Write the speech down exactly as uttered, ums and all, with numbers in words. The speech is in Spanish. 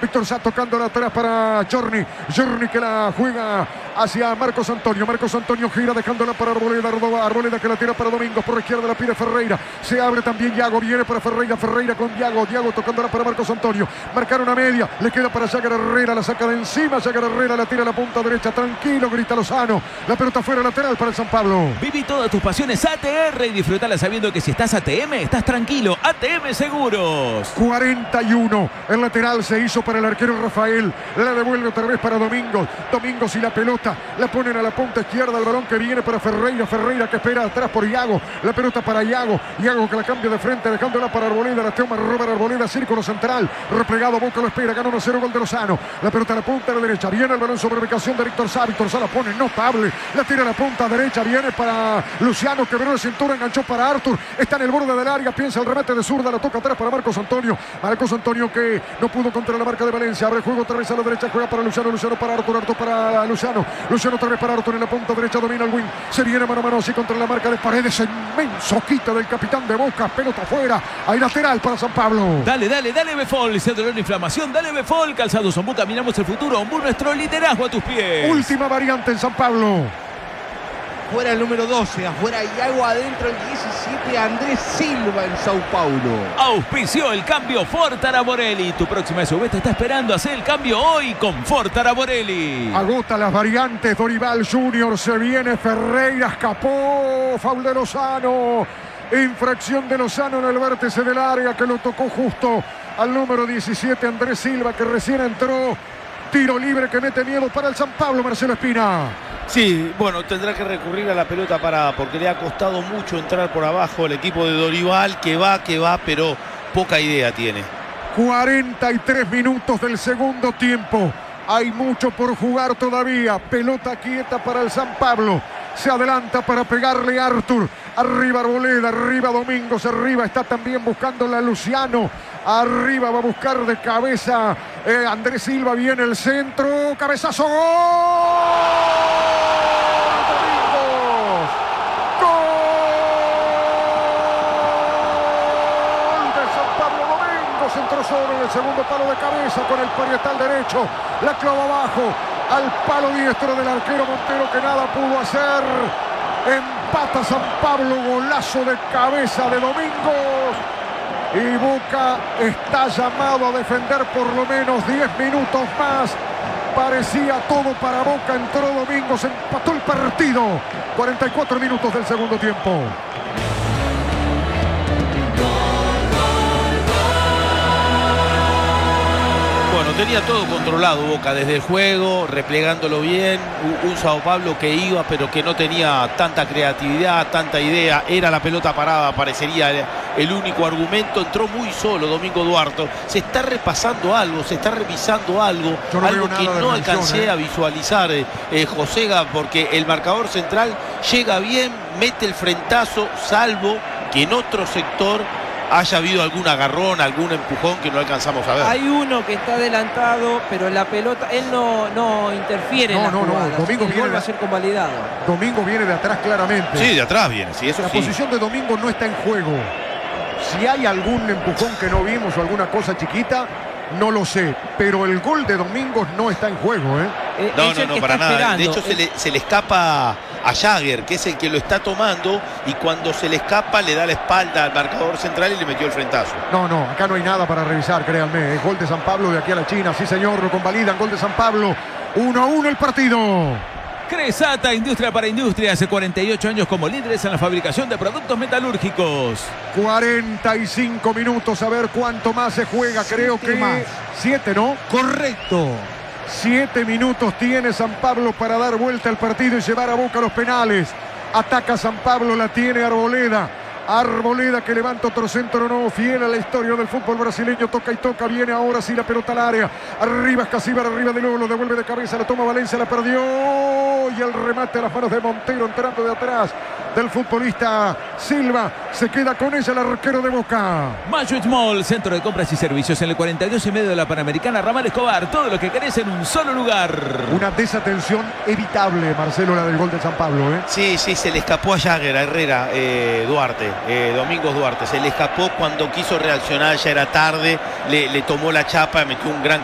Víctor Sá tocando atrás para Journey. Journey que la juega hacia Marcos Antonio. Marcos Antonio gira dejándola para Arboleda. Arboleda que la tira para Domingos. Por la izquierda la pide Ferreira. Se abre también Yago. Viene para Ferreira. Ferreira con Yago. Yago tocándola para Marcos Antonio. Marcaron a media. Le queda para Jagger Herrera. La saca de encima. Jagger Herrera la tira a la punta derecha. Tranquilo, grita Lozano. La pelota fuera lateral para el San Pablo. Viví todas tus pasiones A T R y disfrutala sabiendo que si estás A T M, estás tranquilo. A T M Seguros. cuarenta y uno. El lateral se hizo para el arquero Rafael. La devuelve otra vez para Domingos. Domingos y la pelota la ponen a la punta izquierda. El balón que viene para Ferreira. Ferreira que espera atrás por Iago. La pelota para Iago. Iago que la cambia de frente dejándola para Arboleda. La toma Robert Arboleda. Círculo central. Replegado. Boca lo espera. Gana uno cero. Gol de Lozano. La pelota a la punta a la derecha. Viene el balón sobre ubicación de Víctor Sá. Víctor Sá la pone notable. La tira a la punta derecha. Viene para Luciano. Quebró la cintura. Enganchó para Arthur. Está en el borde del área. Piensa el remate de zurda. La toca atrás para Marcos Antonio. Marcos Antonio que no pudo contra la marca de Valencia. Abre juego otra vez a la derecha. Juega para Luciano. Luciano para Arthur. Arthur para Luciano. Luciano otra vez para Arthur en la punta derecha. Domina el win. Se viene mano a mano así contra la marca de Paredes. Inmenso quita del capitán de Boca. Pelota afuera. Hay lateral para San Pablo. Dale, dale, dale Befol. Si hay dolor e inflamación, dale Befol. Calzados Ombú, caminamos el futuro. Ombú, nuestro liderazgo a tus pies. Última variante en San Pablo. Fuera el número doce, afuera Iago, adentro el diecisiete, Andrés Silva en Sao Paulo. Auspició el cambio Ford Taraborelli. Tu próxima S U V te está esperando. Hacer el cambio hoy con Ford Taraborelli. Agota las variantes. Dorival Junior. Se viene Ferreira. Escapó. Foul de Lozano. Infracción de Lozano en el vértice del área que lo tocó justo al número diecisiete, Andrés Silva, que recién entró. Tiro libre que mete miedo para el San Pablo, Marcelo Espina. Sí, bueno, tendrá que recurrir a la pelota parada porque le ha costado mucho entrar por abajo el equipo de Dorival, que va, que va, pero poca idea tiene. cuarenta y tres minutos del segundo tiempo. Hay mucho por jugar todavía. Pelota quieta para el San Pablo. Se adelanta para pegarle a Arthur. Arriba Arboleda, arriba Domingos, arriba está también buscándola Luciano. Arriba va a buscar de cabeza eh, Andrés Silva, viene el centro. Cabezazo, gol. Domingos. Gol de San Pablo. Domingos entró solo en el segundo palo de cabeza con el parietal derecho. La clava abajo al palo diestro del arquero Montero que nada pudo hacer. Empata San Pablo, golazo de cabeza de Domingos. Y Boca está llamado a defender por lo menos diez minutos más. Parecía todo para Boca, entró Domingos, empató el partido. cuarenta y cuatro minutos del segundo tiempo. Bueno, tenía todo controlado Boca desde el juego, replegándolo bien, un, un Sao Paulo que iba pero que no tenía tanta creatividad, tanta idea, era la pelota parada, parecería el, el único argumento, entró muy solo Domingo Duarte, se está repasando algo, se está revisando algo, no algo que no alcancé eh. a visualizar eh, eh, Josega, porque el marcador central llega bien, mete el frentazo, salvo que en otro sector haya habido algún agarrón, algún empujón que no alcanzamos a ver. Hay uno que está adelantado, pero la pelota, él no, no interfiere no, en la no, jugada. No, Domingo viene va a ser convalidado. Domingo viene de atrás claramente. Sí, de atrás viene, sí, eso La sí. posición de Domingo no está en juego. Si hay algún empujón que no vimos o alguna cosa chiquita, no lo sé. Pero el gol de Domingos no está en juego, ¿eh? Eh, No, es no, el no, que para está nada. esperando. De hecho, se El- le, se le escapa a Jagger, que es el que lo está tomando, y cuando se le escapa le da la espalda al marcador central y le metió el frentazo. No, no, acá no hay nada para revisar, créanme. Es gol de San Pablo de aquí a la China. Sí, señor, lo convalidan. Gol de San Pablo. uno a uno el partido. Cresata, industria para industria, hace cuarenta y ocho años como líderes en la fabricación de productos metalúrgicos. cuarenta y cinco minutos, a ver cuánto más se juega. Creo Siete que más. siete, ¿no? Correcto. Siete minutos tiene San Pablo para dar vuelta al partido y llevar a Boca a los penales. Ataca San Pablo, la tiene Arboleda. Arboleda que levanta otro centro, no, fiel a la historia del fútbol brasileño, toca y toca, viene ahora sí la pelota al área, arriba Escasíbar, arriba de nuevo, lo devuelve de cabeza, la toma Valencia, la perdió, y el remate a las manos de Montero, entrando de atrás del futbolista Silva, se queda con ella el arquero de Boca. Mayo Mall, centro de compras y servicios en el cuarenta y dos y medio de la Panamericana, Ramal Escobar, todo lo que querés en un solo lugar. Una desatención evitable, Marcelo, la del gol de San Pablo, ¿eh? Sí, sí, se le escapó a Jagger, a Herrera, eh, Duarte, eh, Domingos Duarte, se le escapó cuando quiso reaccionar, ya era tarde, le, le tomó la chapa, metió un gran